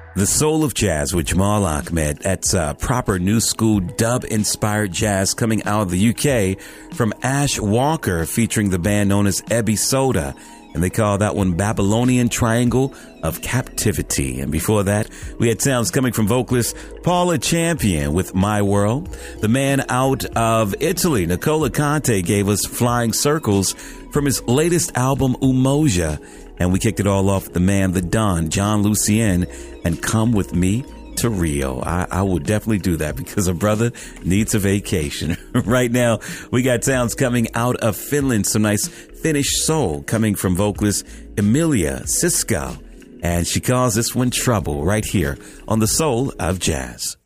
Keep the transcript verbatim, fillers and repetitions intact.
The Soul of Jazz with Jamal Ahmed. That's uh, proper new school dub-inspired jazz coming out of the U K from Ash Walker, featuring the band known as Ebby Soda. And they call that one Babylonian Triangle of Captivity. And before that, we had sounds coming from vocalist Paula Champion with My World. The man out of Italy, Nicola Conte, gave us Flying Circles from his latest album, Umoja. And we kicked it all off with the man, the Don, John Lucien, and Come With Me to Rio. I, I will definitely do that because a brother needs a vacation. Right now, we got sounds coming out of Finland, some nice Finnish soul coming from vocalist Emilia Sisko. And she calls this one Trouble right here on The Soul of Jazz.